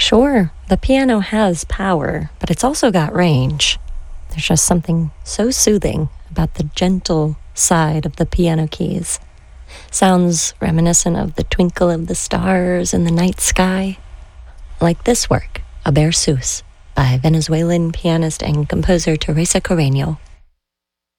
Sure, the piano has power, but it's also got range. There's just something so soothing about the gentle side of the piano keys. Sounds reminiscent of the twinkle of the stars in the night sky. Like this work, A Versus, by Venezuelan pianist and composer Teresa Carreño.